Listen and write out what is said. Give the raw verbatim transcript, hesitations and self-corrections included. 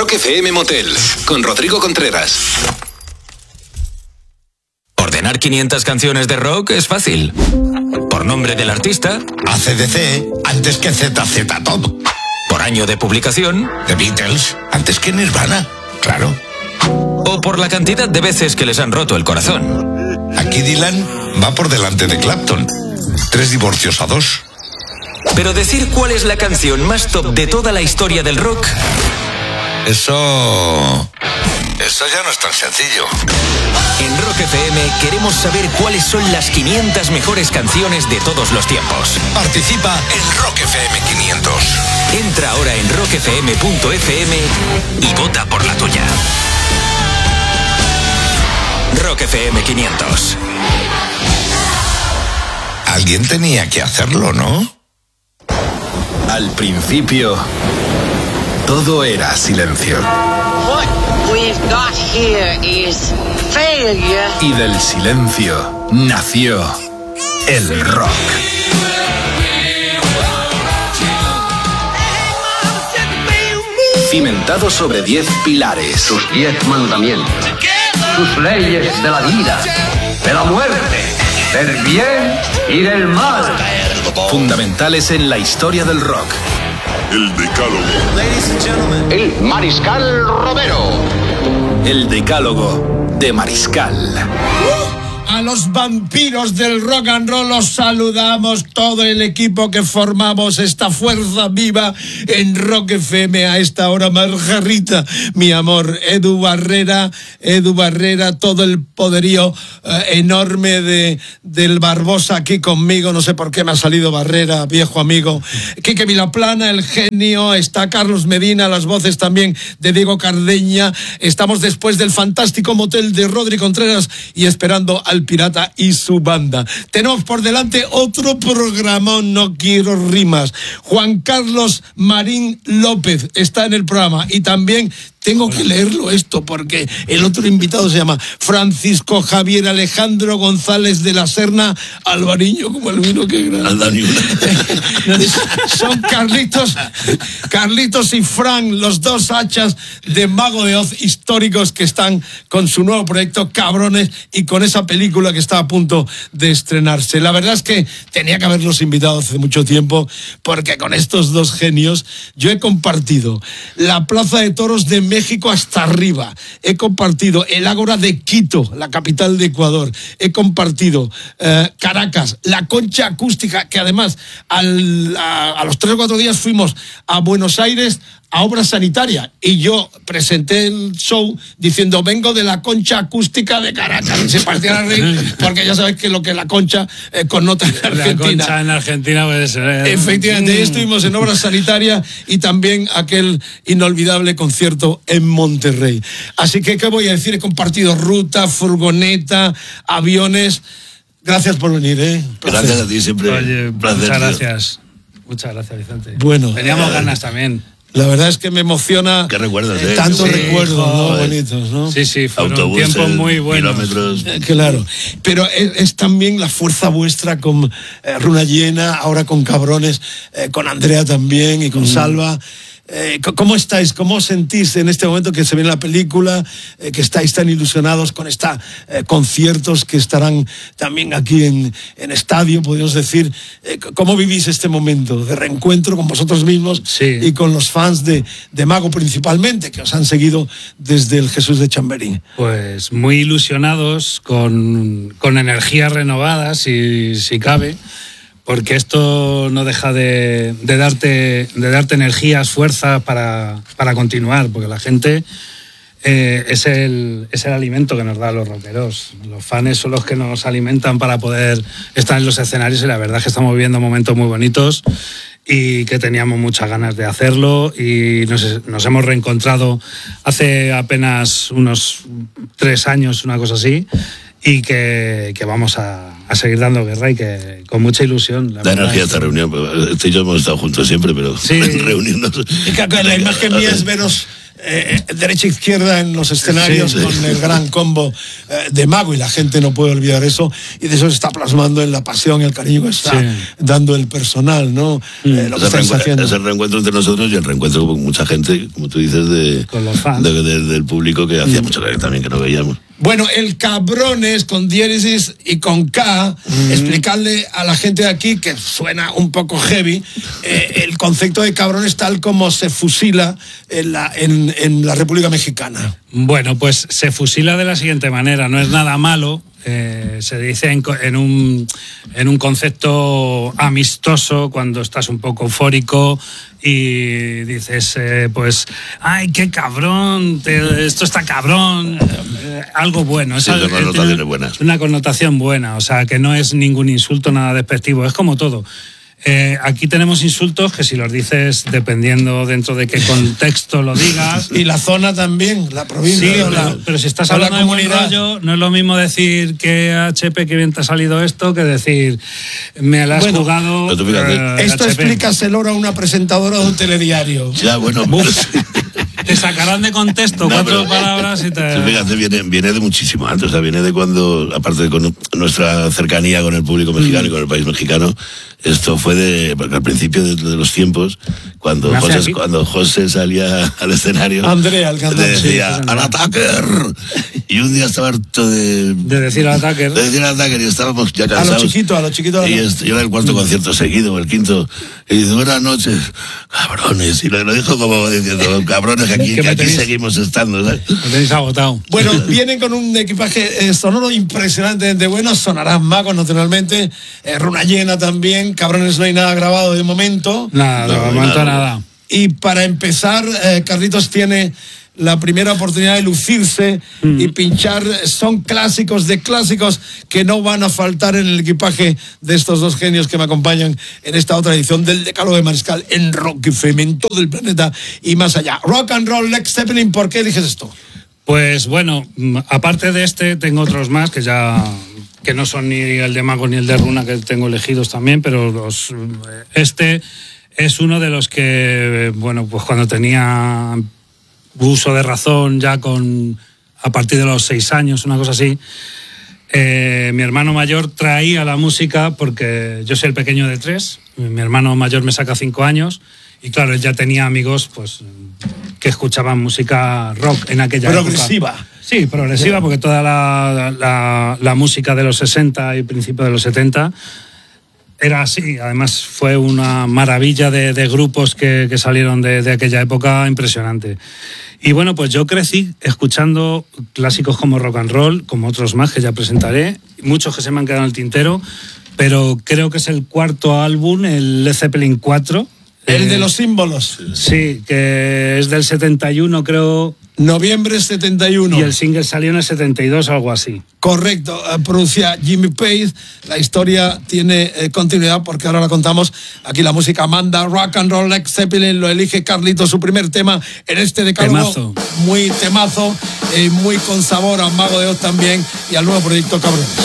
Rock F M Motel, con Rodrigo Contreras. Ordenar quinientas canciones de rock es fácil. Por nombre del artista. A C D C, antes que Z Z Top. Por año de publicación. The Beatles, antes que Nirvana, claro. O por la cantidad de veces que les han roto el corazón. Aquí Dylan va por delante de Clapton. Tres divorcios a dos. Pero decir cuál es la canción más top de toda la historia del rock... Eso... Eso ya no es tan sencillo. En Rock F M queremos saber cuáles son las quinientas mejores canciones de todos los tiempos. Participa en Rock F M quinientos. Entra ahora en rock f m punto f m y vota por la tuya. Rock F M quinientos. Alguien tenía que hacerlo, ¿no? Al principio, todo era silencio. What we've got here is failure. Y del silencio nació el rock. Cimentado sobre diez pilares. Sus diez mandamientos. Sus leyes de la vida, de la muerte, del bien y del mal. Fundamentales en la historia del rock. El Decálogo. El Mariscal Romero. El Decálogo de Mariscal. A los vampiros del rock and roll los saludamos, todo el equipo que formamos esta fuerza viva en Rock F M a esta hora. Margarita, mi amor, Edu Barrera, Edu Barrera, todo el poderío eh, enorme de del Barbosa aquí conmigo, no sé por qué me ha salido Barrera, viejo amigo. Quique Vilaplana, el genio, está Carlos Medina, las voces también de Diego Cardeña. Estamos después del fantástico motel de Rodri Contreras y esperando al Pirata y su banda. Tenemos por delante otro programón, no quiero rimas. Juan Carlos Marín López está en el programa y también tengo que leerlo esto porque el otro invitado se llama Francisco Javier Alejandro González de la Serna, Alvariño como el vino que grande. Son Carlitos, Carlitos y Fran, los dos hachas de Mago de Oz históricos que están con su nuevo proyecto Cabrones y con esa película que está a punto de estrenarse. La verdad es que tenía que haberlos invitado hace mucho tiempo porque con estos dos genios yo he compartido la Plaza de Toros de México México hasta arriba. He compartido el Ágora de Quito, la capital de Ecuador. He compartido eh, Caracas, la Concha Acústica, que además al, a, a los tres o cuatro días fuimos a Buenos Aires a Obra Sanitaria y yo presenté el show diciendo vengo de la Concha Acústica de Caracas y se partía la reír porque ya sabes que lo que la concha eh, connota en Argentina. La concha en Argentina puede ser. ¿eh? Efectivamente, ahí estuvimos en Obra Sanitaria y también aquel inolvidable concierto en Monterrey. Así que, ¿qué voy a decir? He compartido ruta, furgoneta, aviones. Gracias por venir, ¿eh? Gracias a ti siempre. Oye, placer, muchas tío. gracias. Muchas gracias, Vicente. Bueno. Teníamos ganas también. La verdad es que me emociona. ¿Qué recuerdas, eh? Tantos Sí, recuerdos, ¿no? joder. Bonitos, ¿no? Sí, sí, fueron Autobuses, tiempos muy buenos. kilómetros. Eh, Claro, pero es, es también la fuerza vuestra con eh, Runa Llena, ahora con Cabrones, eh, con Andrea también y con mm. Salva. Eh, ¿Cómo estáis? ¿Cómo os sentís en este momento que se viene la película? Eh, que estáis tan ilusionados con estos eh, conciertos que estarán también aquí en, en estadio, podríamos decir. Eh, ¿Cómo vivís este momento de reencuentro con vosotros mismos sí. y con los fans de, de Mago principalmente, que os han seguido desde el Jesús de Chamberí? Pues muy ilusionados, con, con energías renovadas, si, si cabe. Porque esto no deja de, de, darte, de darte energías, fuerza para, para continuar, porque la gente eh, es, el, es el alimento que nos da a los rockeros. Los fans son los que nos alimentan para poder estar en los escenarios y la verdad es que estamos viviendo momentos muy bonitos y que teníamos muchas ganas de hacerlo y nos, nos hemos reencontrado hace apenas unos tres años, una cosa así, y que, que vamos a, a seguir dando guerra y que con mucha ilusión. La da verdad. energía esta reunión. Este y yo hemos estado juntos siempre, pero sí. reunirnos. Y que la imagen mía es veros eh, derecha e izquierda en los escenarios sí, sí. con el gran combo eh, de Mago, y la gente no puede olvidar eso, y de eso se está plasmando en la pasión, el cariño que está sí. dando el personal, ¿no? Mm. Eh, lo que es, el es el reencuentro entre nosotros y el reencuentro con mucha gente, como tú dices, de, con los fans. De, de, del público que hacía mm. mucho que también que no veíamos. Bueno, el Cabrones con diéresis y con K, mm. explicarle a la gente de aquí, que suena un poco heavy, eh, el concepto de Cabrones tal como se fusila en la, en, en la República Mexicana. Bueno, pues se fusila de la siguiente manera, no es nada malo. Eh, se dice en, en, un, en un concepto amistoso cuando estás un poco eufórico y dices, eh, pues, ay, qué cabrón, te, esto está cabrón, eh, algo bueno. Sí, es connotaciones buenas. Una connotación buena, o sea, que no es ningún insulto, nada despectivo, es como todo. Eh, aquí tenemos insultos que si los dices dependiendo dentro de qué contexto lo digas. Y la zona también, la provincia. Sí, o la, pero, pero si estás hablando de buen rollo, no es lo mismo decir que H P, que bien te ha salido esto, que decir me la has bueno, jugado. Uh, esto explícaselo a una presentadora de un telediario. Ya, bueno. Te sacarán de contexto no, cuatro pero, palabras y te... Fíjate, viene, viene de muchísimo antes, o sea, viene de cuando, aparte de con nuestra cercanía con el público mexicano mm. y con el país mexicano, esto fue de, porque al principio de, de los tiempos, cuando José, cuando José salía al escenario, Andrea, el cantante, decía, sí, ¡al ataque! Y un día estaba harto de... De decir al ataque. De decir al ataque, y estábamos ya cansados. A los chiquitos, a los chiquitos. Y este, era el cuarto mm. concierto seguido, el quinto, y dice, buenas noches, cabrones, y lo, lo dijo como diciendo, cabrones, que aquí, que que aquí tenéis, seguimos estando, ¿sabes? Lo tenéis agotado. Bueno, vienen con un equipaje eh, sonoro impresionantemente bueno, sonarán Magos naturalmente, eh, Runa Llena también, Cabrones no hay nada grabado de momento. Nada, de momento nada. nada. Y para empezar, eh, Carlitos tiene la primera oportunidad de lucirse mm. y pinchar. Son clásicos de clásicos que no van a faltar en el equipaje de estos dos genios que me acompañan en esta otra edición del Decálogo de Mariscal en Rock F M, en todo el planeta y más allá. Rock and Roll, Led Zeppelin, ¿por qué eliges esto? Pues bueno, aparte de este, tengo otros más que ya... que no son ni el de Mago ni el de Runa, que tengo elegidos también, pero los, este es uno de los que, bueno, pues cuando tenía uso de razón, ya con a partir de los seis años, una cosa así, eh, mi hermano mayor traía la música, porque yo soy el pequeño de tres, mi hermano mayor me saca cinco años, y claro, él ya tenía amigos pues que escuchaban música rock en aquella progresiva. época. Sí, progresiva, porque toda la, la, la música de los sesenta y principios de los setenta era así. Además fue una maravilla de, de grupos que, que salieron de, de aquella época, impresionante. Y bueno, pues yo crecí escuchando clásicos como rock and roll, como otros más que ya presentaré, muchos que se me han quedado en el tintero, pero creo que es el cuarto álbum, el Led Zeppelin cuatro. El eh, de los símbolos. Sí, que es del setenta y uno, creo. Noviembre setenta y uno. Y el single salió en el setenta y dos, algo así. Correcto, pronuncia Jimmy Page. La historia tiene eh, continuidad porque ahora la contamos. Aquí la música manda, Rock and Roll, Led Zeppelin, lo elige Carlito, su primer tema en este decálogo. Temazo. Muy temazo, eh, muy con sabor a Mago de Oz también y al nuevo proyecto Cabrones.